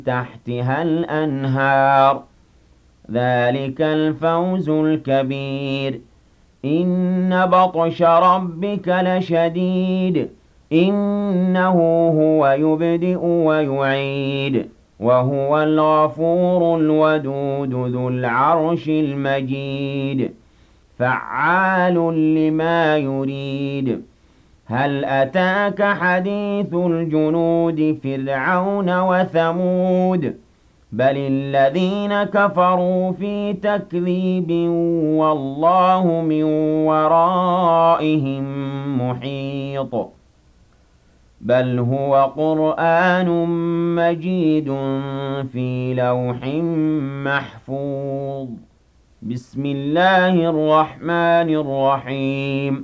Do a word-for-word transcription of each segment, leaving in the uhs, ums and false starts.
تحتها الأنهار ذلك الفوز الكبير إن بطش ربك لشديد إنه هو يبدئ ويعيد وهو الغفور الودود ذو العرش المجيد فعال لما يريد هل أتاك حديث الجنود فرعون وثمود بل الذين كفروا في تكذيب والله من ورائهم محيط بل هو قرآن مجيد في لوح محفوظ بسم الله الرحمن الرحيم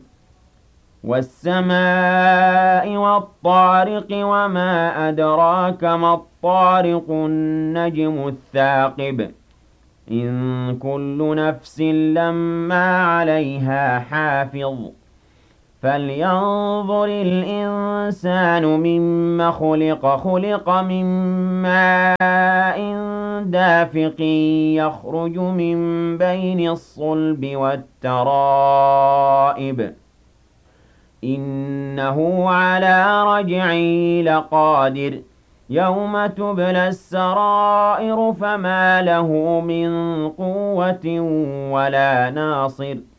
والسماء والطارق وما أدراك ما الطارق النجم الثاقب إن كل نفس لما عليها حافظ فلينظر الإنسان مما خلق خلق من ماء دافق يخرج من بين الصلب والترائب إنه على رجعه لقادر يوم تبلى السرائر فما له من قوة ولا ناصر